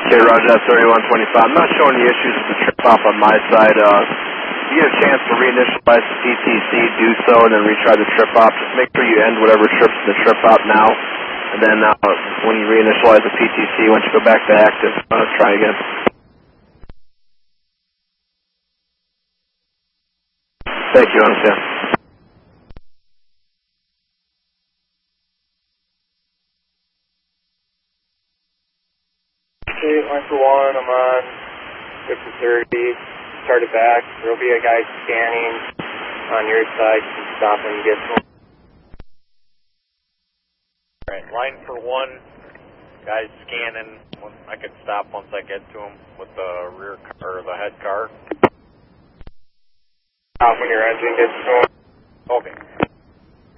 Okay, Roger, that's 3125. I'm not showing any issues with the trip off on my side. If you get a chance to reinitialize the PTC, do so, and then retry the trip op. Just make sure you end whatever trips in the trip op now. And then when you reinitialize the PTC, once you go back to active, try again. Thank you, I understand. Okay, line for 1, I'm on 5030, started back. There'll be a guy scanning on your side, you can stop and get to him. Alright, line for 1, guy's scanning. I can stop once I get to him with the rear car, or the head car. Stop when your engine gets to him. Okay.